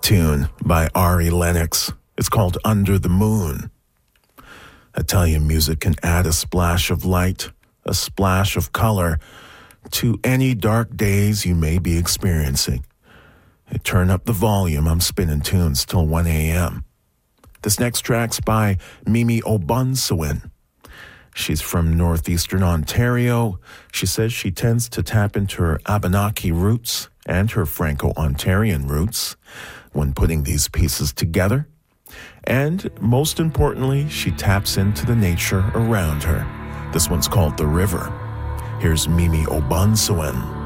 tune by Ari Lennox. It's called Under the Moon. Italian music can add a splash of light, a splash of color to any dark days you may be experiencing. Turn up the volume. I'm spinning tunes till 1 a.m. This next track's by Mimi Obunsewin. She's from northeastern Ontario. She says she tends to tap into her Abenaki roots and her Franco-Ontarian roots when putting these pieces together. And most importantly, she taps into the nature around her. This one's called The River. Here's Mimi Obunsewin.